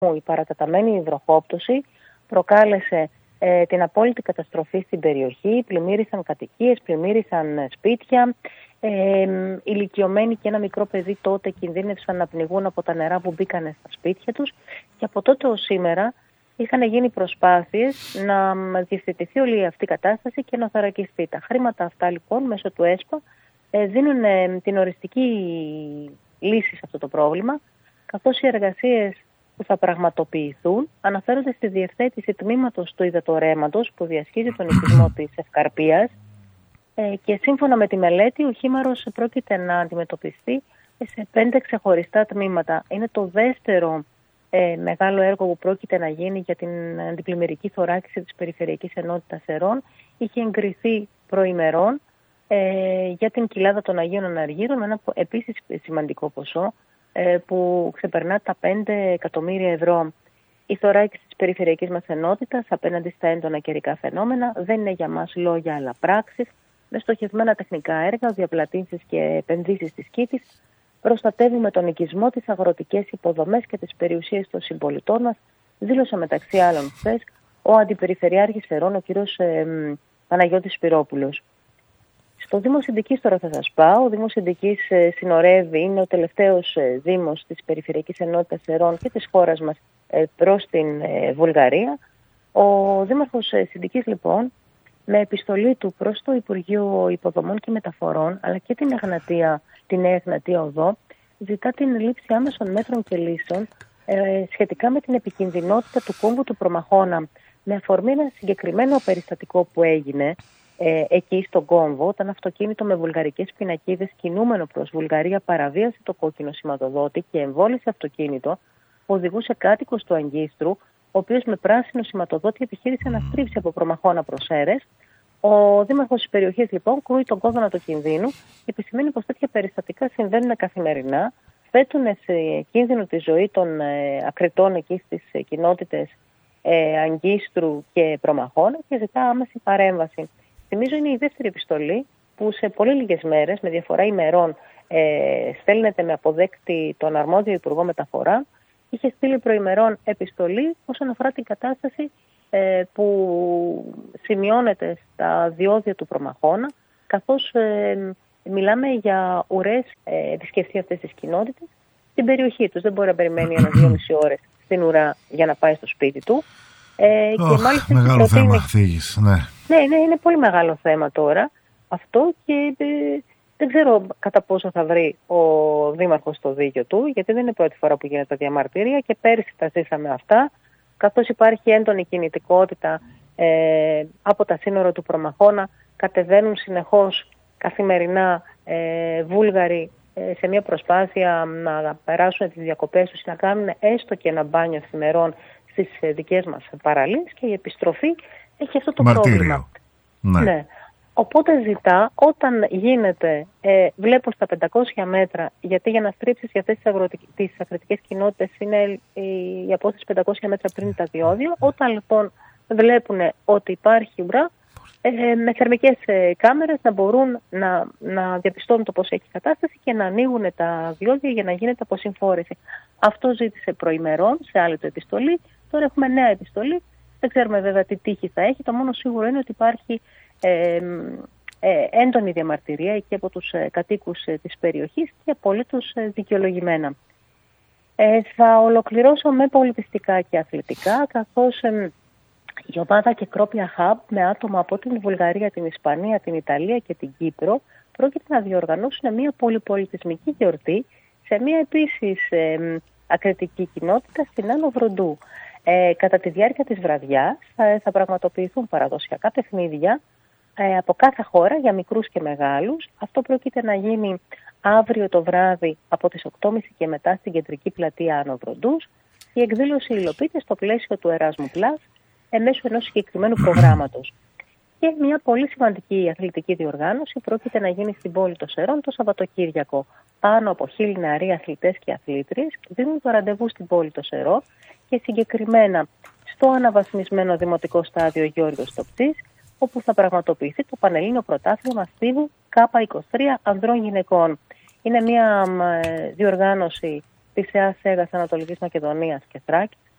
Η παρατεταμένη υδροχόπτωση προκάλεσε την απόλυτη καταστροφή στην περιοχή, πλημμύρισαν κατοικίες, πλημμύρισαν σπίτια, ηλικιωμένοι και ένα μικρό παιδί τότε κινδύνευσαν να πνιγούν από τα νερά που μπήκανε στα σπίτια τους και από τότε ως σήμερα είχαν γίνει προσπάθειες να διευθετηθεί όλη αυτή η κατάσταση και να θωρακιστεί. Τα χρήματα αυτά λοιπόν μέσω του ΕΣΠΑ δίνουν την οριστική λύση σε αυτό το πρόβλημα, καθώς οι εργασίες που θα πραγματοποιηθούν αναφέρονται στη διευθέτηση τμήματος του υδατορρέματος που διασχίζει τον οικισμό της Ευκαρπίας και σύμφωνα με τη μελέτη ο χήμαρος πρόκειται να αντιμετωπιστεί σε 5 ξεχωριστά τμήματα. Είναι το δεύτερο μεγάλο έργο που πρόκειται να γίνει για την αντιπλημμυρική θωράκιση της Περιφερειακής Ενότητας Σερών. Είχε εγκριθεί προημερών για την κοιλάδα των Αγίων Αναργύρων με ένα επίσης σημαντικό ποσό που ξεπερνά τα 5 εκατομμύρια ευρώ. Η θωράκιση της περιφερειακής μας ενότητας απέναντι στα έντονα καιρικά φαινόμενα δεν είναι για μας λόγια αλλά πράξεις, με στοχευμένα τεχνικά έργα, διαπλατήσεις και επενδύσεις της Κήτης. Προστατεύουμε τον οικισμό, τις αγροτικές υποδομές και τις περιουσίες των συμπολιτών μας, δήλωσε μεταξύ άλλων χθες ο Αντιπεριφερειάρχης Σερών, ο κ. Παναγιώτης Σπυρόπουλος. Στο Δήμο Συντικής τώρα θα σας πάω. Ο Δήμος Συντικής συνορεύει, είναι ο τελευταίος δήμος της Περιφερειακής Ενότητας Σερών και της χώρας μας προς την Βουλγαρία. Ο Δήμαρχος Συντικής λοιπόν με επιστολή του προς το Υπουργείο Υποδομών και Μεταφορών αλλά και την Νέα Εγνατία Οδό ζητά την λήψη άμεσων μέτρων και λύσεων σχετικά με την επικινδυνότητα του κόμβου του Προμαχώνα με αφορμή ένα συγκεκριμένο περιστατικό που έγινε εκεί στον κόμβο, όταν αυτοκίνητο με βουλγαρικές πινακίδες κινούμενο προς Βουλγαρία παραβίασε το κόκκινο σηματοδότη και εμβόλησε αυτοκίνητο που οδηγούσε κάτοικος του Αγκίστρου, ο οποίος με πράσινο σηματοδότη επιχείρησε να στρίψει από Προμαχώνα προς Έρες. Ο δήμαρχος της περιοχής λοιπόν κρούει τον κόδωνα του κινδύνου και επισημαίνει πως τέτοια περιστατικά συμβαίνουν καθημερινά, θέτουν σε κίνδυνο τη ζωή των ακριτών εκεί στις κοινότητες Αγκίστρου και Προμαχώνα και ζητά άμεση παρέμβαση. Θυμίζω είναι η δεύτερη επιστολή που σε πολύ λίγες μέρες, με διαφορά ημερών, στέλνεται με αποδέκτη τον αρμόδιο Υπουργό Μεταφορά. Είχε στείλει προημερών επιστολή όσον αφορά την κατάσταση που σημειώνεται στα διόδια του Προμαχώνα, καθώς μιλάμε για ουρές επισκεφτεί αυτές τις κοινότητες στην περιοχή τους. Δεν μπορεί να περιμένει 1-2,5 ώρες στην ουρά για να πάει στο σπίτι του. Και μάλιστα μεγάλο θέμα θίγεις, ναι. Ναι, είναι πολύ μεγάλο θέμα τώρα αυτό και δεν ξέρω κατά πόσο θα βρει ο Δήμαρχος το δίκιο του, γιατί δεν είναι πρώτη φορά που γίνεται διαμαρτυρία και πέρυσι τα ζήσαμε αυτά, καθώς υπάρχει έντονη κινητικότητα από τα σύνορα του Προμαχώνα, κατεβαίνουν συνεχώς καθημερινά Βούλγαροι σε μια προσπάθεια να περάσουν τις διακοπές τους, να κάνουν έστω και ένα μπάνιο εφημερών στις δικές μας παραλίες και η επιστροφή έχει αυτό το πρόβλημα. Ναι. Οπότε ζητά όταν γίνεται, βλέπουν στα 500 μέτρα, γιατί για να στρίψεις για αυτές τις αγροτικές κοινότητες είναι η απόσταση 500 μέτρα πριν τα διόδια, όταν λοιπόν βλέπουν ότι υπάρχει ουρά, με θερμικές κάμερες να μπορούν να διαπιστώνουν το πώς έχει κατάσταση και να ανοίγουν τα διόδια για να γίνεται αποσυμφόρηση. Αυτό ζήτησε προημερών σε άλλη του επιστολή. Τώρα έχουμε νέα επιστολή. Δεν ξέρουμε βέβαια τι τύχη θα έχει. Το μόνο σίγουρο είναι ότι υπάρχει έντονη διαμαρτυρία εκεί από τους κατοίκους της περιοχής και απολύτως δικαιολογημένα. Θα ολοκληρώσω με πολιτιστικά και αθλητικά, καθώς η ομάδα και Κρόπια Hub με άτομα από την Βουλγαρία, την Ισπανία, την Ιταλία και την Κύπρο πρόκειται να διοργανώσουν μια πολυπολιτισμική γιορτή σε μια επίσης ακριτική κοινότητα στην Άνω Βροντού. Κατά τη διάρκεια της βραδιάς θα πραγματοποιηθούν παραδοσιακά παιχνίδια από κάθε χώρα για μικρούς και μεγάλους. Αυτό πρόκειται να γίνει αύριο το βράδυ από τις 8.30 και μετά στην κεντρική πλατεία Άνω Βροντούς. Η εκδήλωση υλοποιείται στο πλαίσιο του Erasmus Plus μέσω ενός συγκεκριμένου προγράμματος. Και μια πολύ σημαντική αθλητική διοργάνωση πρόκειται να γίνει στην πόλη των Σερών το Σαββατοκύριακο. Πάνω από 1.000 νεαροί αθλητές και αθλήτριες δίνουν το ραντεβού στην πόλη των Σερών και συγκεκριμένα στο αναβαθμισμένο δημοτικό στάδιο Γιώργος Τοπτής, όπου θα πραγματοποιηθεί το Πανελλήνιο Πρωτάθλημα Στίβου K23 ανδρών γυναικών. Είναι μια διοργάνωση της ΕΑΣ Ανατολικής Μακεδονίας και Θράκης,